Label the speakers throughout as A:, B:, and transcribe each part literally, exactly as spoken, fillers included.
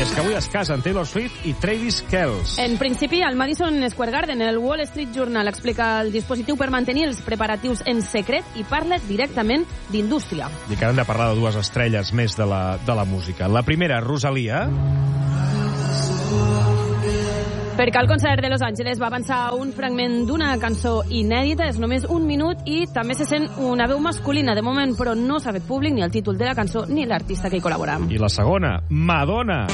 A: és que avui es casen Taylor Swift i Travis Kelce.
B: En principi, al Madison Square Garden, el Wall Street Journal explica el dispositiu per mantenir els preparatius en secret i parla directament d'indústria.
A: I que han de parlar de dues estrelles més de la, de la música. La primera, Rosalia.
B: Perquè al concert de Los Angeles va avançar un fragment d'una cançó inèdita, és només un minut i també se sent una veu masculina de moment, però no s'ha fet públic ni el títol de la cançó ni l'artista que hi col·labora.
A: I la segona, Madonna.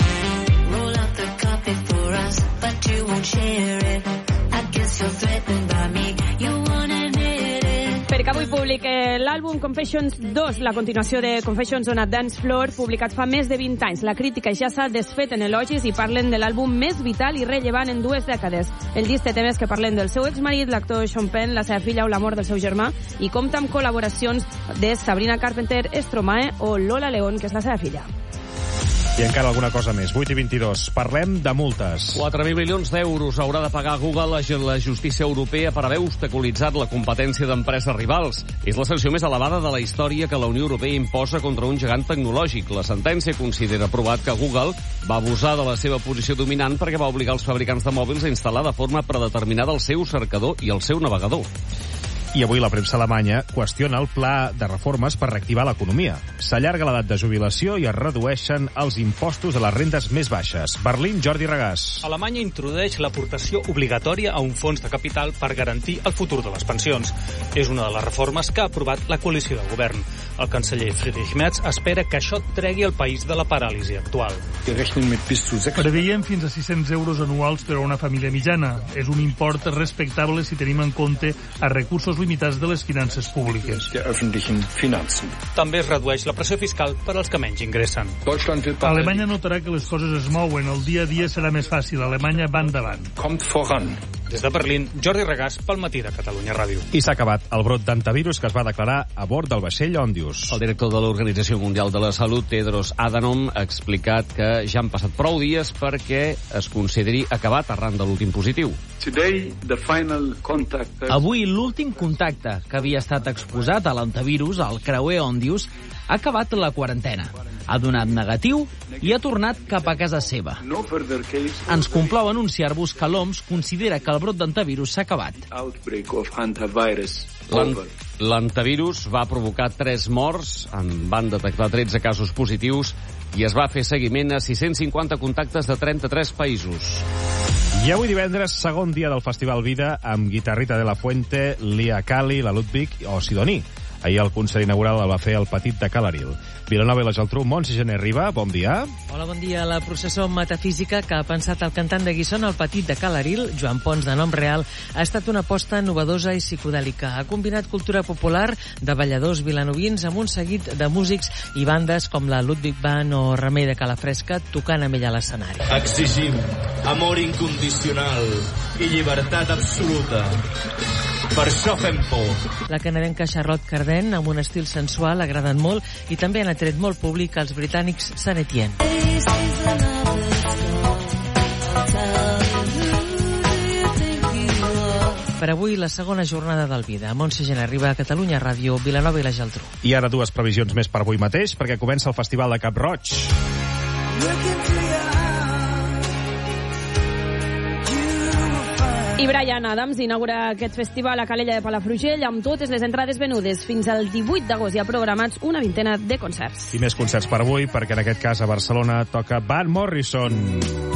A: Perquè
B: avui publica l'àlbum Confessions dos, la continuació de Confessions on a Dance Floor, publicat fa més de vint anys. La crítica ja s'ha desfet en elogis i parlen de l'àlbum més vital i rellevant en dues dècades. El disc té temes que parlen del seu exmarit, l'actor Sean Penn, la seva filla o l'amor del seu germà, i compta amb col·laboracions de Sabrina Carpenter, Stromae o Lola León, que és la seva filla.
A: I encara alguna cosa més. vuit i vint-i-dos. Parlem de multes.
C: quatre mil milions d'euros haurà de pagar Google a la justícia europea per haver obstaculitzat la competència d'empreses rivals. És la sanció més elevada de la història que la Unió Europea imposa contra un gegant tecnològic. La sentència considera provat que Google va abusar de la seva posició dominant perquè va obligar els fabricants de mòbils a instal·lar de forma predeterminada el seu cercador i el seu navegador.
A: I avui la premsa alemanya qüestiona el pla de reformes per reactivar l'economia. S'allarga l'edat de jubilació i es redueixen els impostos de les rendes més baixes. Berlín, Jordi Regàs.
D: Alemanya introdueix l'aportació obligatòria a un fons de capital per garantir el futur de les pensions. És una de les reformes que ha aprovat la coalició de govern. El canceller Friedrich Merz espera que això tregui el país de la paràlisi actual.
E: Preveiem fins a sis-cents euros anuals per a una família mitjana. És un import respectable si tenim en compte els recursos limitats de les finances públiques.
D: També es redueix la pressió fiscal per als que menys ingressen.
E: Alemanya notarà que les coses es mouen. El dia a dia serà més fàcil. Alemanya va endavant.
D: Des de Berlín, Jordi Regàs, pel Matí de Catalunya Ràdio.
A: I s'ha acabat el brot d'antivirus que es va declarar a bord del vaixell Ondius.
C: El director de l'Organització Mundial de la Salut, Tedros Adhanom, ha explicat que ja han passat prou dies perquè es consideri acabat arran de l'últim positiu.
F: Avui l'últim contacte que havia estat exposat a l'antivirus, al creuer Ondius, ha acabat la quarantena. Ha donat negatiu i ha tornat cap a casa seva. Ens complau anunciar-vos que l'O M S considera que el brot d'antivirus s'ha acabat.
C: L'antivirus va provocar tres morts, en van detectar tretze casos positius i es va fer seguiment a sis-cents cinquanta contactes de trenta-tres països.
A: I avui divendres, segon dia del Festival Vida, amb Guitarrita de la Fuente, Lia Kali, la Ludwig o Sidoní. Ahir el concert inaugural el va fer el Petit de Calaril. Vilanova i la Geltrú, Montse Gené Riba, bon dia.
G: Hola, bon dia. La processó metafísica que ha pensat el cantant de Guissona, el Petit de Calaril, Joan Pons, de nom real, ha estat una aposta novedosa i psicodèlica. Ha combinat cultura popular de balladors vilanovins amb un seguit de músics i bandes com la Ludwig Band o Remei de Calafresca tocant amb ella a l'escenari.
H: Exigim amor incondicional i llibertat absoluta. Per això fem por.
G: La canadenca Charlotte Cardin, amb un estil sensual, ha agradat molt i també han atret molt públic als britànics Saint Etienne. Per avui, la segona jornada del Vida. Montse Gené Riba, Catalunya Ràdio, Vilanova i la Geltrú.
A: I ara dues previsions més per avui mateix, perquè comença el Festival de Cap Roig.
B: I Bryan Adams inaugura aquest festival a Calella de Palafrugell amb totes les entrades venudes. Fins al divuit d'agost hi ha programats una vintena de concerts.
A: I més concerts per avui, perquè en aquest cas a Barcelona toca Van Morrison.